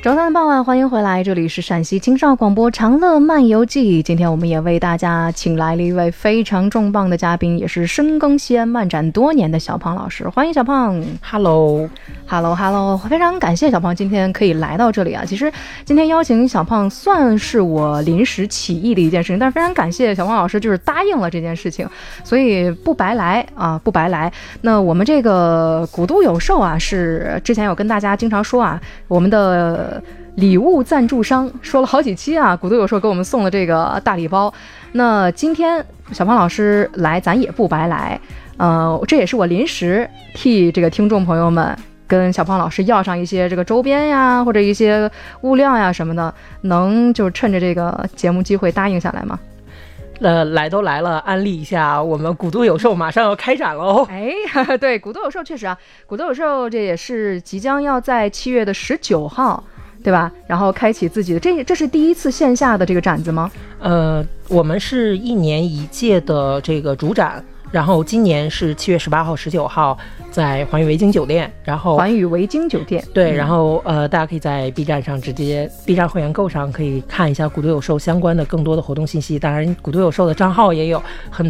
周三傍晚，欢迎回来，这里是陕西青少广播长乐漫游记。今天我们也为大家请来了一位非常重磅的嘉宾，也是深耕西安漫展多年的小胖老师。欢迎小胖。 Hello， 非常感谢小胖今天可以来到这里啊。其实今天邀请小胖算是我临时起意的一件事情，但是非常感谢小胖老师就是答应了这件事情，所以不白来。那我们这个古都有售啊，是之前有跟大家经常说啊，我们的礼物赞助商说了好几期啊，古都有售给我们送的这个大礼包。那今天小胖老师来，咱也不白来，这也是我临时替这个听众朋友们跟小胖老师要上一些这个周边呀，或者一些物料呀什么的，能就趁着这个节目机会答应下来吗？ 来都来了，安利一下，我们古都有售马上要开展喽。 对，古都有售确实啊，古都有售这也是即将要在7月19号，对吧？然后开启自己的这是第一次线下的这个展子吗？ 我们是1年1届的这个主展，然后今年是7月18号、19号在环宇维京酒店，然后环宇维京酒店对，然后大家可以在 B 站上直接 B 站会员购上可以看一下古都有售相关的更多的活动信息。当然，古都有售的账号也有很